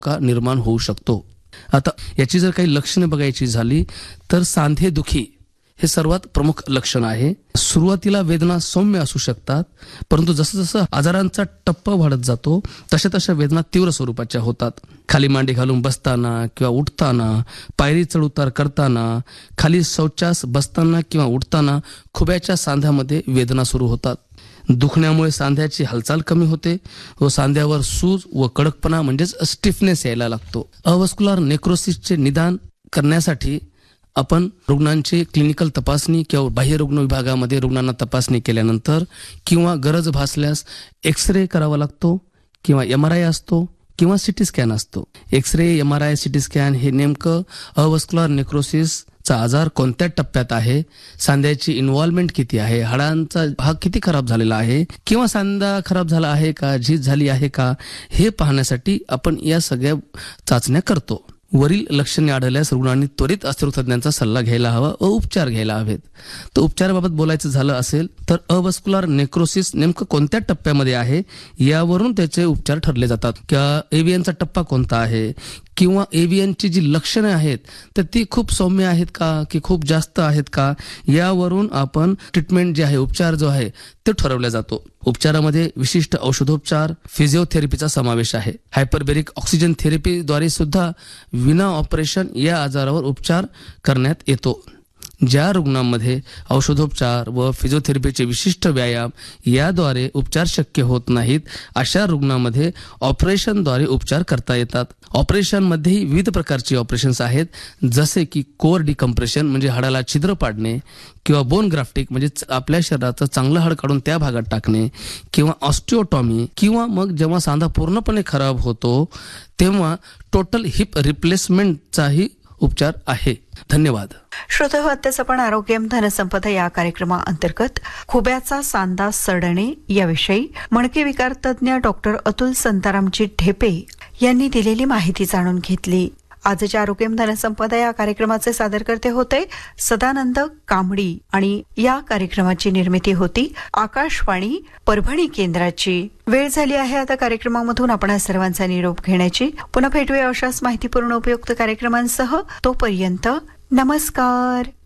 का निर्माण होऊ शकतो. आता याची जर काही लक्षणे बघायची झाली तर सांधेदुखी हे सर्वात प्रमुख लक्षण आहे. सुरुवातीला वेदना सौम्य असू शकतात, परंतु जसं जसं आजारांचा टप्पा वाढत जातो तशा तशा वेदना तीव्र स्वरूपाच्या होतात. खाली मांडी घालून बसताना किंवा उठताना, पायरी चढउतार करताना, खाली शौचास बसताना किंवा उठताना खुब्याच्या सांध्यामध्ये वेदना सुरू होतात. दुखण्यामुळे सांध्याची हालचाल कमी होते व सांध्यावर सूज व कडकपणा म्हणजेच स्टिफनेस यायला लागतो. अवस्क्युलर नेक्रोसिसचे निदान करण्यासाठी आपण रुग्णांची क्लिनिकल तपासणी किंवा बाह्य रुग्ण विभागामध्ये रुग्णांना तपासणी केल्यानंतर किंवा गरज भासल्यास एक्सरे करावा लागतो किंवा MRI असतो किंवा CT स्कॅन असतो. एक्सरे, MRI, CT स्कॅन हे नेमकं अवस्क्युलर नेक्रोसिसचा आजार कोणत्या टप्प्यात आहे, सांध्याची इन्व्हॉल्वमेंट किती आहे, हाडांचा भाग किती खराब झालेला आहे किंवा सांधा खराब झाला आहे का, झीज झाली आहे का, हे पाहण्यासाठी आपण या सगळ्या चाचण्या करतो. वरील लक्षणे आढळल्यास रुग्णांनी त्वरित अस्थिरोगतज्ञांचा सल्ला घ्यायला हवा व उपचार घ्यायला हवेत. तर उपचाराबाबत बोलायचं झालं असेल तर अवस्क्युलर नेक्रोसिस नेमकं कोणत्या टप्प्यामध्ये आहे यावरून त्याचे उपचार ठरले जातात. किंवा AVNचा टप्पा कोणता आहे किंवा AVNची जी लक्षणे आहेत तर ती खूप सौम्य आहेत का की खूप जास्त आहेत का, यावरून आपण ट्रीटमेंट जे आहे, उपचार जो आहे ते ठरवला जातो. उपचारामध्ये विशिष्ट औषधोपचार, फिजिओथेरपीचा समावेश आहे. हायपरबेरिक ऑक्सिजन थेरपीद्वारे सुद्धा विना ऑपरेशन या आजारावर उपचार करण्यात येतो. ज्या रुग्णांमध्ये औषधोपचार व फिजिओथेरपीचे विशिष्ट व्यायाम याद्वारे उपचार शक्य होत नाहीत अशा रुग्णांमध्ये ऑपरेशनद्वारे उपचार करता येतात. ऑपरेशनमध्येही विविध प्रकारचे ऑपरेशन्स आहेत, जसे की कोअर डिकम्प्रेशन म्हणजे हाडाला छिद्र पाडणे किंवा बोन ग्राफ्टिंग म्हणजे आपल्या शरीराचं चांगलं हाड काढून त्या भागात टाकणे किंवा ऑस्टिओटॉमी किंवा मग जेव्हा सांधा पूर्णपणे खराब होतो तेव्हा टोटल हिप रिप्लेसमेंटचाही उपचार आहे. धन्यवाद. श्रोते हो, आत्ताच आपण आरोग्यम धनसंपदा या कार्यक्रमाअंतर्गत खुब्याचा सांधा सडणे याविषयी मणके विकार तज्ञ डॉक्टर अतुल संतारामजी ढेपे यांनी दिलेली माहिती जाणून घेतली. आजच्या आरोग्यम धनसंपदा या कार्यक्रमाचे सादरकर्ते होते सदानंद कांबडी आणि या कार्यक्रमाची निर्मिती होती आकाशवाणी परभणी केंद्राची. वेळ झाली आहे आता कार्यक्रमामधून आपण सर्वांचा निरोप घेण्याची. पुन्हा भेटूया अशाच माहितीपूर्ण उपयुक्त कार्यक्रमांसह. तोपर्यंत नमस्कार.